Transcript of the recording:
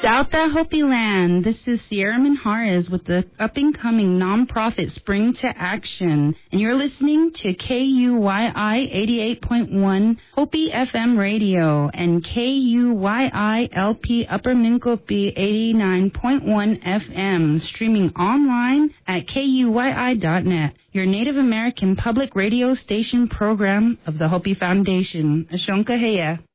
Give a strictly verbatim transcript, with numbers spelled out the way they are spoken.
South Hopi Land, this is Sierra Minjares with the up-and-coming nonprofit Spring to Action, and you're listening to K U Y I eighty-eight point one Hopi F M radio and K U Y I L P Upper Minkopi eighty-nine point one F M, streaming online at K U Y I dot net, your Native American public radio station program of the Hopi Foundation. Ashonka Heya.